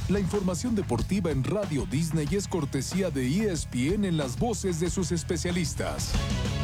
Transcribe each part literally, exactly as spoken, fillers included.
La información deportiva en Radio Disney es cortesía de E S P N en las voces de sus especialistas.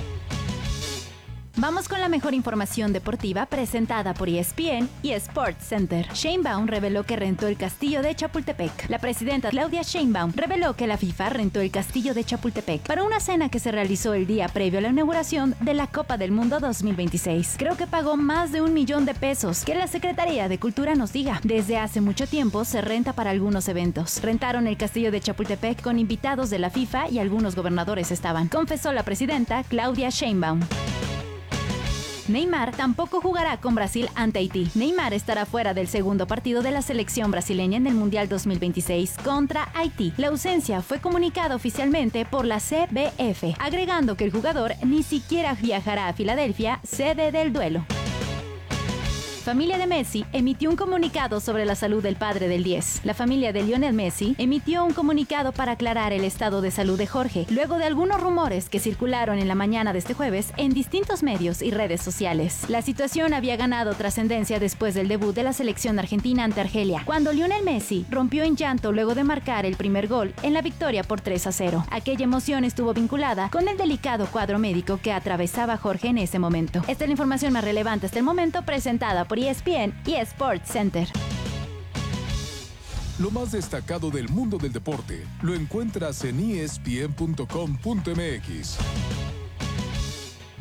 Vamos con la mejor información deportiva presentada por E S P N y Sports Center. Sheinbaum reveló que rentó el castillo de Chapultepec. La presidenta Claudia Sheinbaum reveló que la FIFA rentó el castillo de Chapultepec para una cena que se realizó el día previo a la inauguración de la Copa del Mundo dos mil veintiséis. Creo que pagó más de un millón de pesos. Que la Secretaría de Cultura nos diga. Desde hace mucho tiempo se renta para algunos eventos. Rentaron el castillo de Chapultepec con invitados de la FIFA y algunos gobernadores estaban, confesó la presidenta Claudia Sheinbaum. Neymar tampoco jugará con Brasil ante Haití. Neymar estará fuera del segundo partido de la selección brasileña en el Mundial dos mil veintiséis contra Haití. La ausencia fue comunicada oficialmente por la C B F, agregando que el jugador ni siquiera viajará a Filadelfia, sede del duelo. Familia de Messi emitió un comunicado sobre la salud del padre del diez. La familia de Lionel Messi emitió un comunicado para aclarar el estado de salud de Jorge, luego de algunos rumores que circularon en la mañana de este jueves en distintos medios y redes sociales. La situación había ganado trascendencia después del debut de la selección argentina ante Argelia, cuando Lionel Messi rompió en llanto luego de marcar el primer gol en la victoria por tres a cero. Aquella emoción estuvo vinculada con el delicado cuadro médico que atravesaba Jorge en ese momento. Esta es la información más relevante hasta el momento, presentada por E S P N y Sports Center. Lo más destacado del mundo del deporte lo encuentras en E S P N punto com punto M X.